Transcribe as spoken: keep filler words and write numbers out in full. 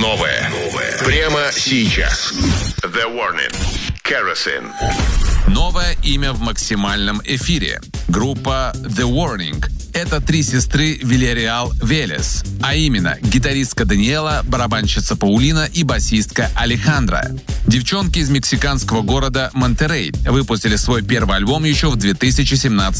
Новое. Новое. Прямо сейчас. The Warning. Kerosene. Новое имя в максимальном эфире. Группа The Warning. Это три сестры Вильяреал Велес, а именно гитаристка Даниэла, барабанщица Паулина и басистка Алехандра. Девчонки из мексиканского города Монтеррей выпустили свой первый альбом еще в две тысячи семнадцатом